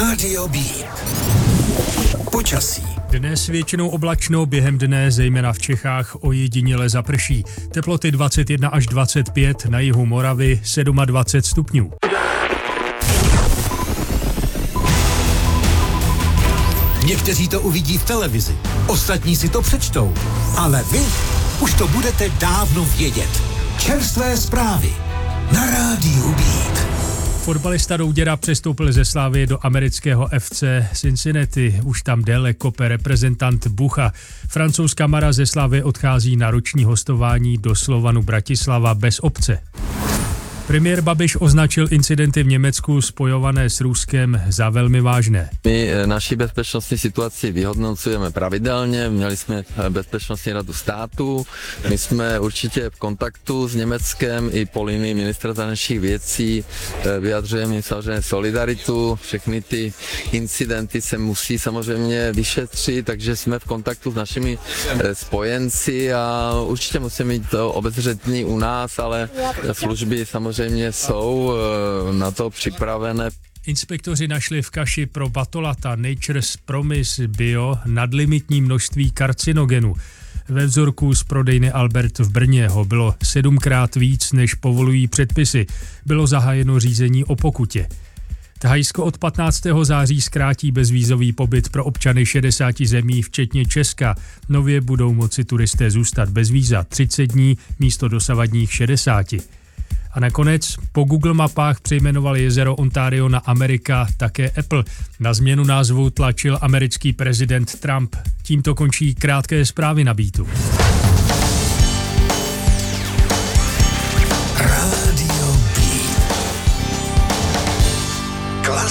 Rádio Beat. Počasí. Dnes většinou oblačno, během dne, zejména v Čechách, ojediněle zaprší. Teploty 21 až 25, na jihu Moravy 27 stupňů. Někteří to uvidí v televizi, ostatní si to přečtou, ale vy už to budete dávno vědět. Čerstvé zprávy na Rádiu Beat. Fotbalista Douděra přestoupil ze Slavie do amerického FC Cincinnati. Už tam déle kope reprezentant Bucha. Francouzská Mara ze Slavie odchází na roční hostování do Slovanu Bratislava bez opce. Premiér Babiš označil incidenty v Německu spojované s Ruskem za velmi vážné. My naši bezpečnostní situaci vyhodnocujeme pravidelně, měli jsme Bezpečnostní radu státu, my jsme určitě v kontaktu s Německem i po linii ministra zahraničních věcí, vyjadřujeme jim samozřejmě solidaritu, všechny ty incidenty se musí samozřejmě vyšetřit, takže jsme v kontaktu s našimi spojenci a určitě musíme být obezřetní u nás, ale služby samozřejmě jsou na to připravené. Inspektoři našli v kaši pro batolata Nature's Promise Bio nadlimitní množství karcinogenu. Ve vzorku z prodejny Albert v Brně ho bylo 7krát víc, než povolují předpisy. Bylo zahájeno řízení o pokutě. Thajsko od 15. září zkrátí bezvízový pobyt pro občany 60 zemí, včetně Česka. Nově budou moci turisté zůstat bez víza 30 dní místo dosavadních 60. A nakonec po Google mapách přejmenoval jezero Ontario na Amerika také Apple. Na změnu názvu tlačil americký prezident Trump. Tímto končí krátké zprávy na Beatu.